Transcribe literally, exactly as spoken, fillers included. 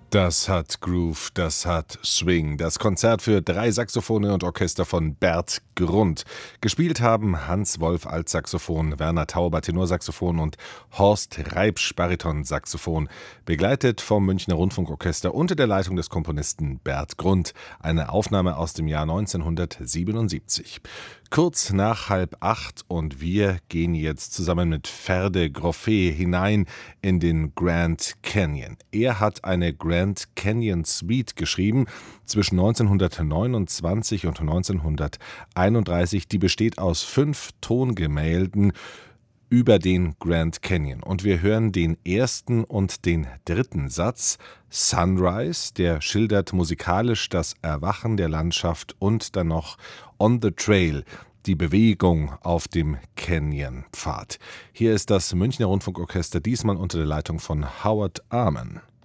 Das hat Groove, das hat Swing. Das Konzert für drei Saxophone und Orchester von Bert Grund. Gespielt haben Hans Wolf Altsaxophon, Werner Tauber Tenorsaxophon und Horst Reipsch Baritonsaxophon. Begleitet vom Münchner Rundfunkorchester unter der Leitung des Komponisten Bert Grund. Eine Aufnahme aus dem Jahr neunzehnhundertsiebenundsiebzig. Kurz nach halb acht und wir gehen jetzt zusammen mit Ferde Groffé hinein in den Grand Canyon. Er hat eine Grand Canyon Suite geschrieben zwischen neunzehnhundertneunundzwanzig und neunzehnhunderteinunddreißig. Die besteht aus fünf Tongemälden über den Grand Canyon. Und wir hören den ersten und den dritten Satz. Sunrise, der schildert musikalisch das Erwachen der Landschaft, und dann noch On the Trail, die Bewegung auf dem Canyon-Pfad. Hier ist das Münchner Rundfunkorchester, diesmal unter der Leitung von Howard Arman.